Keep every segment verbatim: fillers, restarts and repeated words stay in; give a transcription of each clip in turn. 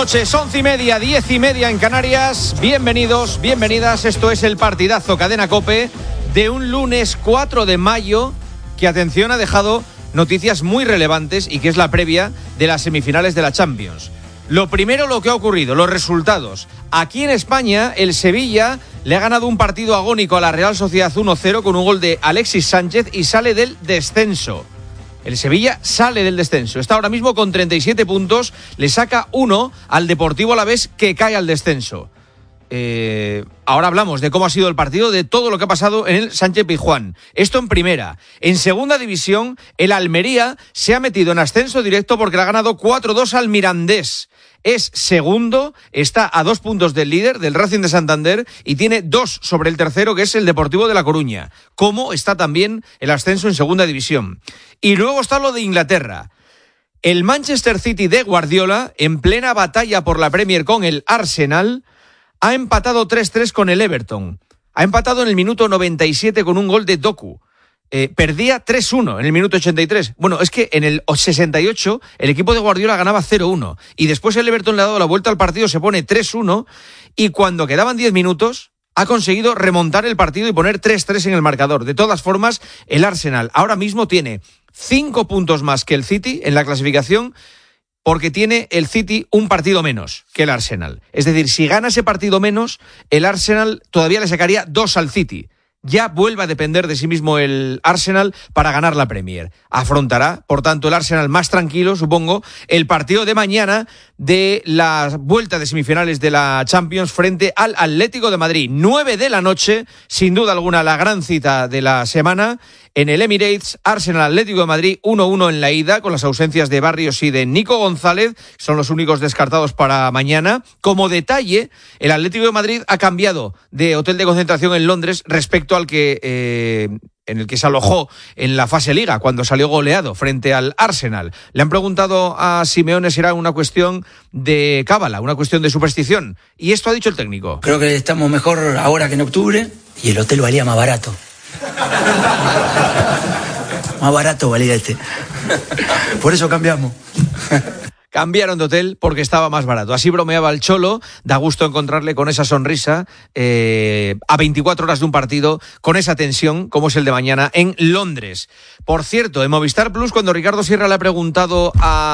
noches, once y media, diez y media en Canarias. Bienvenidos, bienvenidas. Esto es el partidazo Cadena COPE de un lunes cuatro de mayo que, atención, ha dejado noticias muy relevantes y que es la previa de las semifinales de la Champions. Lo primero, lo que ha ocurrido, los resultados. Aquí en España, el Sevilla le ha ganado un partido agónico a la Real Sociedad uno cero con un gol de Alexis Sánchez y sale del descenso. El Sevilla sale del descenso. Está ahora mismo con treinta y siete puntos. Le saca uno al Deportivo Alavés, que cae al descenso. Eh, ahora hablamos de cómo ha sido el partido, de todo lo que ha pasado en el Sánchez Pizjuán. Esto en primera. En segunda división, el Almería se ha metido en ascenso directo porque le ha ganado cuatro dos al Mirandés. Es segundo, está a dos puntos del líder, del Racing de Santander, y tiene dos sobre el tercero, que es el Deportivo de La Coruña. Como está también el ascenso en segunda división. Y luego está lo de Inglaterra. El Manchester City de Guardiola, en plena batalla por la Premier con el Arsenal, ha empatado tres tres con el Everton. Ha empatado en el minuto noventa y siete con un gol de Doku. Eh, perdía tres uno en el minuto ochenta y tres. Bueno, es que en el sesenta y ocho el equipo de Guardiola ganaba cero uno. Y después el Everton le ha dado la vuelta al partido, se pone tres uno. Y cuando quedaban diez minutos, ha conseguido remontar el partido y poner tres tres en el marcador. De todas formas, el Arsenal ahora mismo tiene cinco puntos más que el City en la clasificación, porque tiene el City un partido menos que el Arsenal. Es decir, si gana ese partido menos, el Arsenal todavía le sacaría dos al City. Ya vuelve a depender de sí mismo el Arsenal para ganar la Premier. Afrontará, por tanto, el Arsenal más tranquilo, supongo, el partido de mañana de la vuelta de semifinales de la Champions frente al Atlético de Madrid. nueve de la noche, sin duda alguna la gran cita de la semana. En el Emirates, Arsenal-Atlético de Madrid, uno uno en la ida, con las ausencias de Barrios y de Nico González, son los únicos descartados para mañana. Como detalle, el Atlético de Madrid ha cambiado de hotel de concentración en Londres respecto al que eh, en el que se alojó en la fase Liga, cuando salió goleado frente al Arsenal. Le han preguntado a Simeone si era una cuestión de cábala, una cuestión de superstición, y esto ha dicho el técnico. Creo que estamos mejor ahora que en octubre, y el hotel valía más barato. Más barato valía este. Por eso cambiamos. Cambiaron de hotel porque estaba más barato. Así bromeaba el Cholo. Da gusto encontrarle con esa sonrisa eh, a veinticuatro horas de un partido, con esa tensión como es el de mañana en Londres. Por cierto, en Movistar Plus, cuando Ricardo Sierra le ha preguntado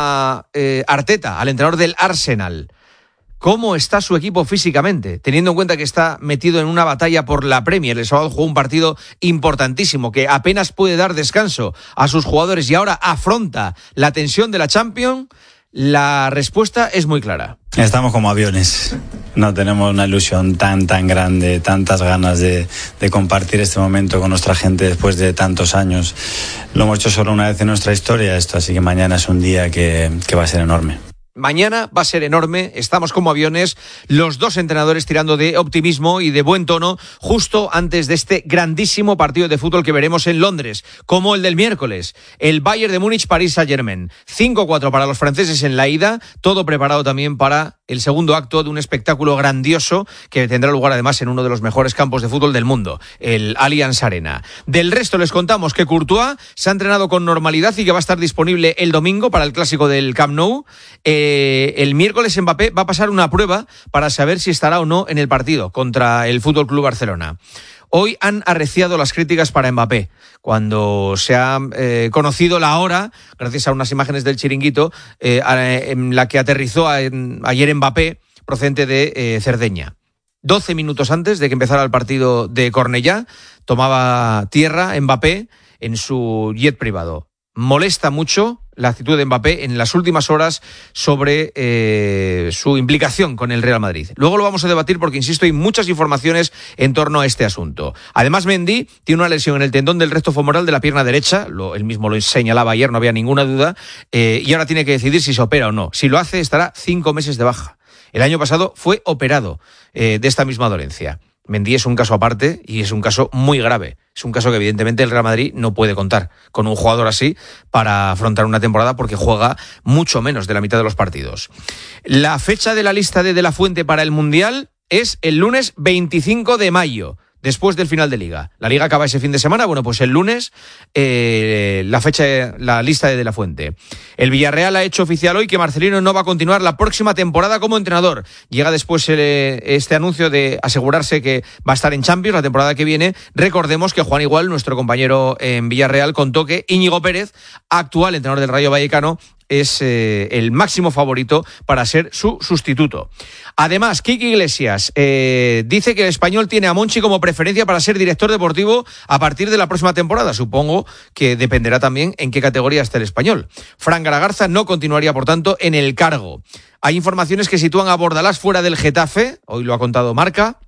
a eh, Arteta, al entrenador del Arsenal, ¿cómo está su equipo físicamente? Teniendo en cuenta que está metido en una batalla por la Premier. El sábado jugó un partido importantísimo que apenas puede dar descanso a sus jugadores y ahora afronta la tensión de la Champions. La respuesta es muy clara. Estamos como aviones. No tenemos una ilusión tan, tan grande, tantas ganas de, de compartir este momento con nuestra gente después de tantos años. Lo hemos hecho solo una vez en nuestra historia esto, así que mañana es un día que, que va a ser enorme. Mañana va a ser enorme, estamos como aviones, los dos entrenadores tirando de optimismo y de buen tono justo antes de este grandísimo partido de fútbol que veremos en Londres, como el del miércoles, el Bayern de Múnich, Paris Saint-Germain. cinco cuatro para los franceses en la ida, todo preparado también para el segundo acto de un espectáculo grandioso que tendrá lugar además en uno de los mejores campos de fútbol del mundo, el Allianz Arena. Del resto les contamos que Courtois se ha entrenado con normalidad y que va a estar disponible el domingo para el clásico del Camp Nou. Eh, el miércoles Mbappé va a pasar una prueba para saber si estará o no en el partido contra el F C Barcelona. Hoy han arreciado las críticas para Mbappé, cuando se ha eh, conocido la hora, gracias a unas imágenes del Chiringuito, eh, en la que aterrizó a, en, ayer Mbappé, procedente de eh, Cerdeña. doce minutos antes de que empezara el partido de Cornellá, tomaba tierra Mbappé en su jet privado. Molesta mucho la actitud de Mbappé en las últimas horas sobre eh, su implicación con el Real Madrid. Luego lo vamos a debatir porque, insisto, hay muchas informaciones en torno a este asunto. Además, Mendy tiene una lesión en el tendón del recto femoral de la pierna derecha, lo, él mismo lo señalaba ayer, no había ninguna duda, eh, y ahora tiene que decidir si se opera o no. Si lo hace, estará cinco meses de baja. El año pasado fue operado eh, de esta misma dolencia. Mendy es un caso aparte y es un caso muy grave. Es un caso que evidentemente el Real Madrid no puede contar con un jugador así para afrontar una temporada porque juega mucho menos de la mitad de los partidos. La fecha de la lista de De La Fuente para el Mundial es el lunes veinticinco de mayo. después del final de Liga. La Liga acaba ese fin de semana, bueno, pues el lunes eh, la fecha, la lista de De La Fuente. El Villarreal ha hecho oficial hoy que Marcelino no va a continuar la próxima temporada como entrenador. Llega después eh, este anuncio de asegurarse que va a estar en Champions la temporada que viene. Recordemos que Juan Igual, nuestro compañero en Villarreal, contó que Íñigo Pérez, actual entrenador del Rayo Vallecano, es eh, el máximo favorito para ser su sustituto. Además, Quique Iglesias eh, dice que el Español tiene a Monchi como preferencia para ser director deportivo a partir de la próxima temporada. Supongo que dependerá también en qué categoría esté el Español. Fran Garagarza no continuaría, por tanto, en el cargo. Hay informaciones que sitúan a Bordalás fuera del Getafe, hoy lo ha contado Marca,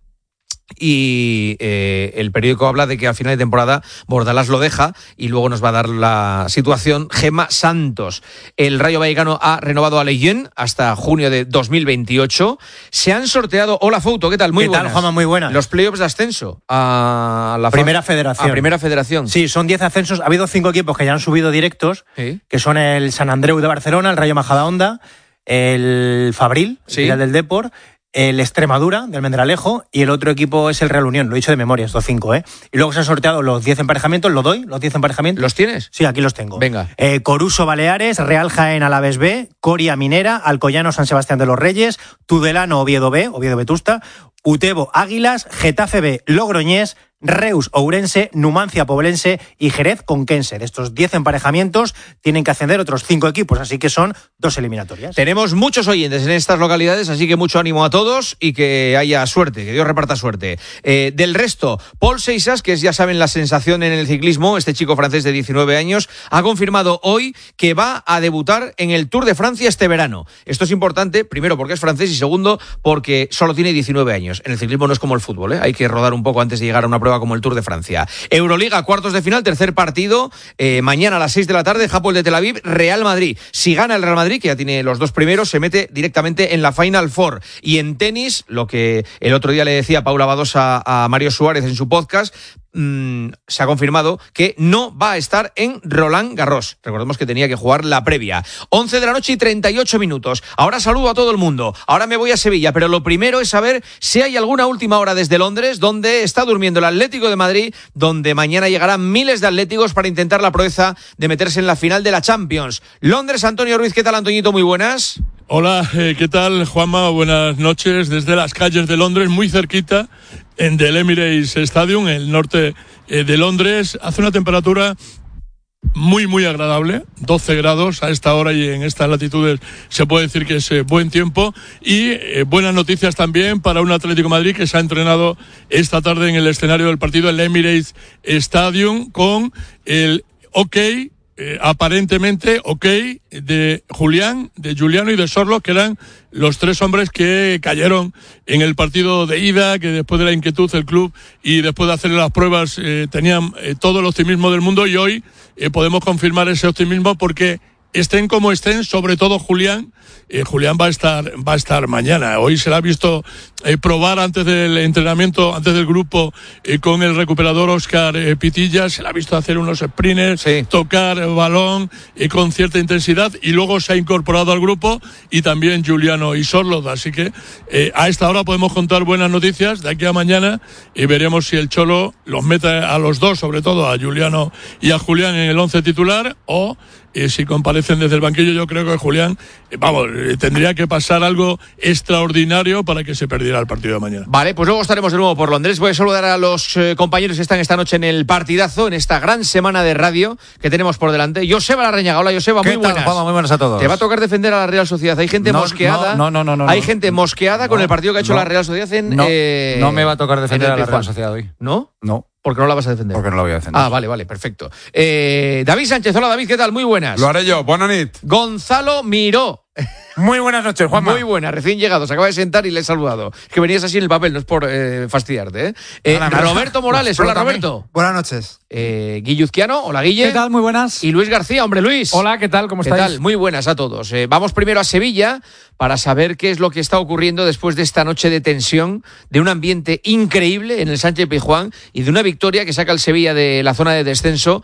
y eh, el periódico habla de que a final de temporada Bordalás lo deja y luego nos va a dar la situación Gemma Santos. El Rayo Vallecano ha renovado a Leyen hasta junio de dos mil veintiocho. Se han sorteado, hola Fouto, ¿qué tal? Muy ¿Qué buenas. tal, Juanma? Muy buenas. Los playoffs de ascenso a la Primera Federación. A Primera Federación. Sí, son diez ascensos. Ha habido cinco equipos que ya han subido directos, ¿Sí? que son el San Andreu de Barcelona, el Rayo Majadahonda, el Fabril, ¿Sí? el del Depor, el Extremadura, del Mendralejo, y el otro equipo es el Real Unión. Lo he dicho de memoria, estos cinco, ¿eh? Y luego se han sorteado los diez emparejamientos. ¿Lo doy? ¿Los diez emparejamientos? ¿Los tienes? Sí, aquí los tengo. Venga. Eh, Coruso Baleares, Real Jaén Alavés B, Coria Minera, Alcoyano San Sebastián de los Reyes, Tudelano Oviedo B, Oviedo Vetusta, Utebo Águilas, Getafe B, Logroñés, Reus Ourense, Numancia Poblense y Jerez Conquense. De estos diez emparejamientos tienen que ascender otros cinco equipos, así que son dos eliminatorias. Tenemos muchos oyentes en estas localidades, así que mucho ánimo a todos y que haya suerte, que Dios reparta suerte. Eh, del resto, Paul Seixas, que es, ya saben, la sensación en el ciclismo, este chico francés de diecinueve años, ha confirmado hoy que va a debutar en el Tour de Francia este verano. Esto es importante, primero porque es francés y segundo porque solo tiene diecinueve años. En el ciclismo no es como el fútbol, ¿eh? Hay que rodar un poco antes de llegar a una prueba como el Tour de Francia. Euroliga, cuartos de final, tercer partido, eh, mañana a las seis de la tarde, Hapoel de Tel Aviv, Real Madrid. Si gana el Real Madrid, que ya tiene los dos primeros, se mete directamente en la Final Four. Y en tenis, lo que el otro día le decía Paula Badosa a Mario Suárez en su podcast, Mm, se ha confirmado que no va a estar en Roland Garros. Recordemos que tenía que jugar la previa. once de la noche y treinta y ocho minutos. Ahora saludo a todo el mundo. Ahora me voy a Sevilla, pero lo primero es saber si hay alguna última hora desde Londres, donde está durmiendo el Atlético de Madrid, donde mañana llegarán miles de atléticos para intentar la proeza de meterse en la final de la Champions. Londres, Antonio Ruiz. ¿Qué tal, Antoñito? Muy buenas. Hola, eh, ¿qué tal, Juanma? Buenas noches. Desde las calles de Londres, muy cerquita, en del Emirates Stadium, en el norte eh, de Londres. Hace una temperatura muy, muy agradable, doce grados a esta hora y en estas latitudes se puede decir que es eh, buen tiempo. Y eh, buenas noticias también para un Atlético de Madrid que se ha entrenado esta tarde en el escenario del partido, el Emirates Stadium, con el OK, Eh, aparentemente ok, de Julián, de Giuliano y de Sorlo, que eran los tres hombres que cayeron en el partido de ida, que después de la inquietud el club y después de hacer las pruebas eh, tenían eh, todo el optimismo del mundo, y hoy eh, podemos confirmar ese optimismo porque estén como estén, sobre todo Julián, eh, Julián va a estar va a estar mañana. Hoy se la ha visto eh, probar antes del entrenamiento, antes del grupo, eh, con el recuperador Óscar eh, Pitilla, se la ha visto hacer unos sprints, sí, tocar el balón eh, con cierta intensidad, y luego se ha incorporado al grupo, y también Giuliano y Sorloth, así que eh, a esta hora podemos contar buenas noticias. De aquí a mañana y veremos si el Cholo los mete a los dos, sobre todo a Giuliano y a Julián, en el once titular, o Eh, si comparecen desde el banquillo. Yo creo que Julián, eh, vamos, eh, tendría que pasar algo extraordinario para que se perdiera el partido de mañana. Vale, pues luego estaremos de nuevo por Londres. Voy a saludar a los eh, compañeros que están esta noche en el partidazo, en esta gran semana de radio que tenemos por delante. Joseba Larrañaga. Hola, Joseba, muy buenas. Juanma, muy buenas a todos. Te va a tocar defender a la Real Sociedad. Hay gente no, mosqueada. No, no, no, no. Hay no, gente mosqueada no, con el partido que ha hecho no, la Real Sociedad en. No, eh, no me va a tocar defender a la Pizjuán. Real Sociedad hoy. ¿No? No. Porque no la vas a defender. Porque no la voy a defender. Ah, vale, vale, perfecto. Eh, David Sánchez, hola David, ¿qué tal? Muy buenas. Lo haré yo, buena nit. Gonzalo Miró. Muy buenas noches, Juanma. Muy buena, recién llegado, se acaba de sentar y le he saludado. Es que venías así en el papel, no es por eh, fastidiarte. ¿eh? Eh, Hola, Roberto Morales, hola Roberto. Buenas noches. Eh, Guilluzquiano, hola Guille. ¿Qué tal? Muy buenas. Y Luis García, hombre Luis. Hola, ¿qué tal? ¿Cómo ¿Qué estáis? tal? Muy buenas a todos. Eh, vamos primero a Sevilla para saber qué es lo que está ocurriendo después de esta noche de tensión, de un ambiente increíble en el Sánchez Pizjuán y de una victoria que saca el Sevilla de la zona de descenso.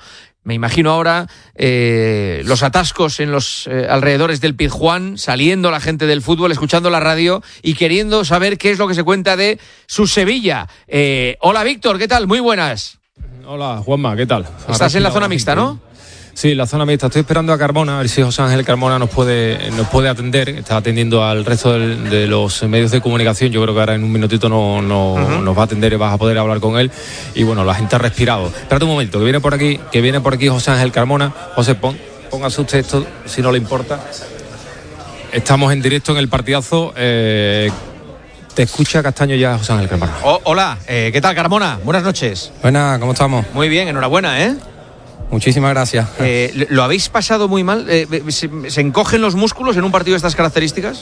Me imagino ahora eh, los atascos en los eh, alrededores del Pizjuán, saliendo la gente del fútbol, escuchando la radio y queriendo saber qué es lo que se cuenta de su Sevilla. Eh, hola Víctor, ¿qué tal? Muy buenas. Hola Juanma, ¿qué tal? Estás en la zona mixta, ¿no? Sí, la zona mixta. Estoy esperando a Carmona, a ver si José Ángel Carmona nos puede, nos puede atender. Está atendiendo al resto del, de los medios de comunicación. Yo creo que ahora en un minutito no, no, uh-huh. nos va a atender y vas a poder hablar con él. Y bueno, la gente ha respirado. Espérate un momento, que viene por aquí, que viene por aquí José Ángel Carmona. José, pon, póngase usted esto, si no le importa. Estamos en directo en el partidazo. Eh, te escucha Castaño ya, José Ángel Carmona. Oh, hola, eh, ¿qué tal Carmona? Buenas noches. Buenas, ¿cómo estamos? Muy bien, enhorabuena, ¿eh? Muchísimas gracias. Eh, ¿Lo habéis pasado muy mal? Eh, ¿se, ¿Se encogen los músculos en un partido de estas características?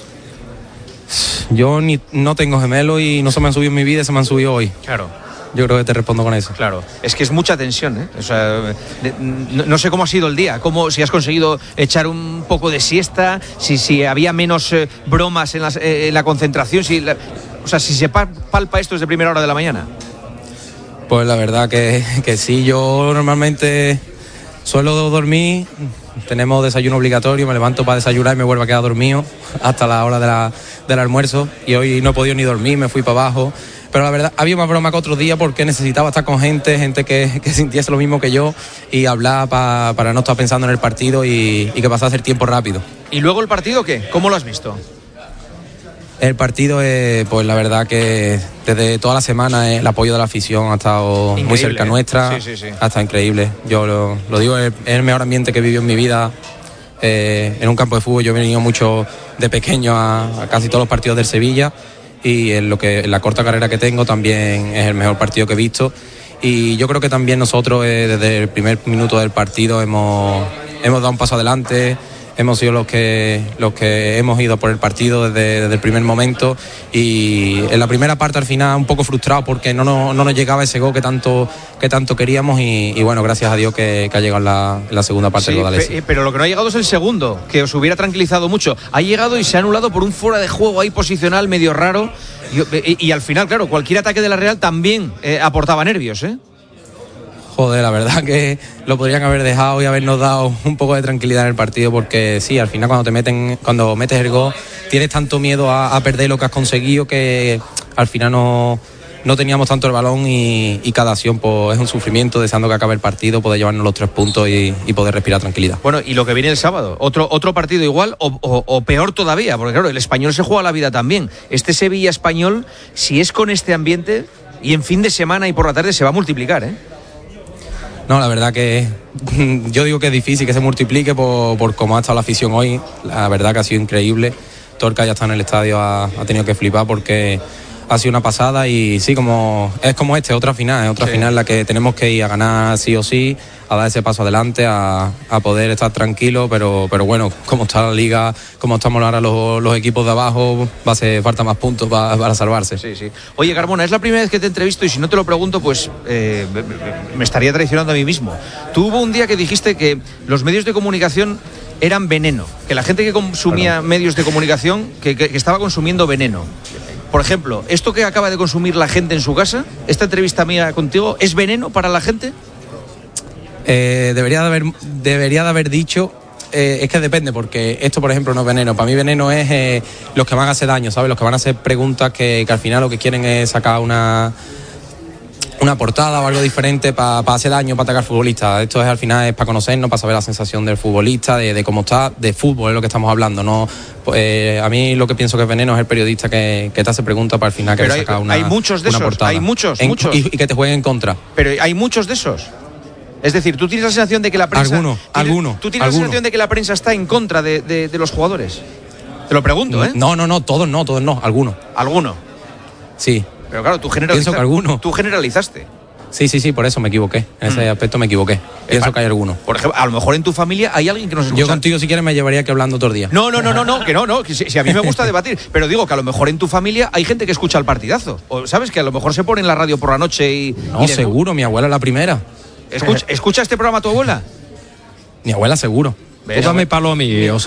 Yo ni, no tengo gemelos y no se me han subido en mi vida, se me han subido hoy. Claro. Yo creo que te respondo con eso. Claro. Es que es mucha tensión, ¿eh? O sea, de, no, no sé cómo ha sido el día, cómo, si has conseguido echar un poco de siesta, si, si había menos eh, bromas en, las, eh, en la concentración, si la, o sea, si se palpa esto desde primera hora de la mañana. Pues la verdad que, que sí, yo normalmente suelo dormir, tenemos desayuno obligatorio, me levanto para desayunar y me vuelvo a quedar dormido hasta la hora de la, del almuerzo y hoy no he podido ni dormir, me fui para abajo, pero la verdad había más broma que otros días porque necesitaba estar con gente, gente que, que sintiese lo mismo que yo y hablar pa, para no estar pensando en el partido y, y que pasase el tiempo rápido. ¿Y luego el partido qué? ¿Cómo lo has visto? El partido, eh, pues la verdad que desde toda la semana eh, el apoyo de la afición ha estado increíble, muy cerca nuestra, sí, sí, sí. Ha estado increíble. Yo lo, lo digo, es el mejor ambiente que he vivido en mi vida eh, en un campo de fútbol. Yo he venido mucho de pequeño a, a casi todos los partidos del Sevilla y en, lo que, en la corta carrera que tengo también es el mejor partido que he visto. Y yo creo que también nosotros eh, desde el primer minuto del partido hemos, hemos dado un paso adelante. Hemos sido los que los que hemos ido por el partido desde, desde el primer momento y en la primera parte al final un poco frustrado porque no, no, no nos llegaba ese gol que tanto que tanto queríamos y, y bueno, gracias a Dios que, que ha llegado en la, en la segunda parte sí, del Guadalest. Pe- pero lo que no ha llegado es el segundo, que os hubiera tranquilizado mucho. Ha llegado y se ha anulado por un fuera de juego ahí posicional medio raro y, y, y al final, claro, cualquier ataque de la Real también eh, aportaba nervios, ¿eh? Joder, la verdad que lo podrían haber dejado y habernos dado un poco de tranquilidad en el partido porque sí, al final cuando te meten, cuando metes el gol tienes tanto miedo a, a perder lo que has conseguido que al final no, no teníamos tanto el balón y, y cada acción pues, es un sufrimiento, deseando que acabe el partido, poder llevarnos los tres puntos y, y poder respirar tranquilidad. Bueno, y lo que viene el sábado, otro, otro partido igual o, o, o peor todavía, porque claro, el Español se juega la vida también. Este Sevilla Español, si es con este ambiente y en fin de semana y por la tarde se va a multiplicar, ¿eh? No, la verdad que yo digo que es difícil que se multiplique por, por cómo ha estado la afición hoy. La verdad que ha sido increíble. Todo el que haya estado en el estadio ha, ha tenido que flipar porque ha sido una pasada y sí, como es como este, otra final, es otra sí. final en la que tenemos que ir a ganar sí o sí, a dar ese paso adelante, a, a poder estar tranquilos, pero, pero bueno, como está la liga, como estamos ahora los, los equipos de abajo, va a hacer falta más puntos para, para salvarse. Sí, sí. Oye, Carmona, es la primera vez que te entrevisto y si no te lo pregunto, pues eh, me estaría traicionando a mí mismo. Tú hubo un día que dijiste que los medios de comunicación eran veneno, que la gente que consumía claro. medios de comunicación, que, que, que estaba consumiendo veneno. Por ejemplo, ¿esto que acaba de consumir la gente en su casa, esta entrevista mía contigo, es veneno para la gente? Eh, debería, de haber, debería de haber dicho, eh, es que depende, porque esto, por ejemplo, no es veneno. Para mí veneno es eh, los que van a hacer daño, ¿sabes? Los que van a hacer preguntas que, que al final lo que quieren es sacar una... una portada o algo diferente para pa hacer daño, para atacar futbolistas. Esto es al final es para conocernos, para saber la sensación del futbolista, de, de cómo está, de fútbol es lo que estamos hablando. No, pues, eh, a mí lo que pienso que es veneno es el periodista que, que te hace preguntas para al final que sacar una, hay muchos de una esos, portada. Hay muchos, en, muchos. Y, y que te jueguen en contra. Pero hay muchos de esos. Es decir, tú tienes la sensación de que la prensa... Alguno, alguno. ¿Tú tienes alguno. la sensación de que la prensa está en contra de, de, de los jugadores? Te lo pregunto, ¿eh? No, no, no, todos no, todos no, algunos. ¿Alguno? Sí. Pero claro, tú generalizaste. Pienso que alguno. Tú generalizaste. Sí, sí, sí, por eso me equivoqué. En ese mm. aspecto me equivoqué. Pienso que hay alguno. Por ejemplo, a lo mejor en tu familia hay alguien que nos escucha. Yo contigo, si quieres, me llevaría aquí hablando todo el día. No, no, no, no, no, que no, no. Que si, si a mí me gusta debatir. Pero digo que a lo mejor en tu familia hay gente que escucha el partidazo. O sabes que a lo mejor se pone en la radio por la noche y. No, y seguro, mi abuela es la primera. ¿Escucha, ¿Escucha este programa tu abuela? Mi abuela, seguro. Tú dame palo a mí, o sea.